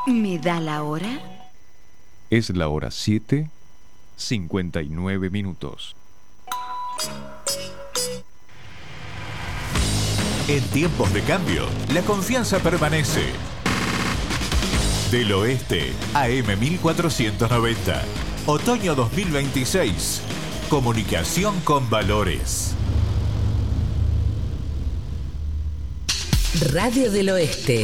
¿Me da la hora? Es la hora 7:59. En tiempos de cambio, la confianza permanece. Del Oeste, AM 1490. Otoño 2026. Comunicación con valores. Radio del Oeste.